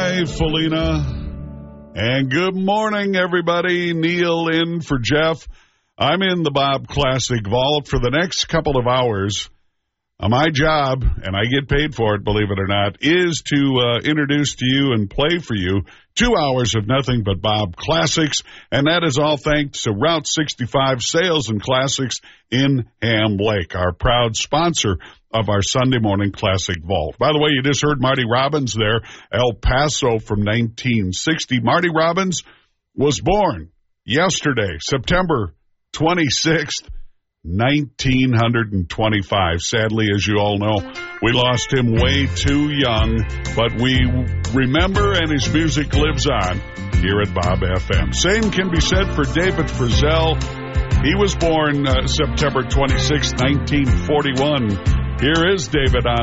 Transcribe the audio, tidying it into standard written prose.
Hi, Felina. And good morning, everybody. Neil in for Jeff. I'm in the Bob Classic Vault for the next couple of hours. My job, and I get paid for it, believe it or not, is to introduce to you and play for you 2 hours of nothing but Bob Classics, and that is all thanks to Route 65 Sales and Classics in Ham Lake, our proud sponsor of our Sunday morning Classic Vault. By the way, you just heard Marty Robbins there, El Paso from 1960. Marty Robbins was born yesterday, September 26th, 1925. Sadly, as you all know, we lost him way too young, but we remember and his music lives on here at Bob FM. Same can be said for David Frizzell. He was born September 26, 1941. Here is David on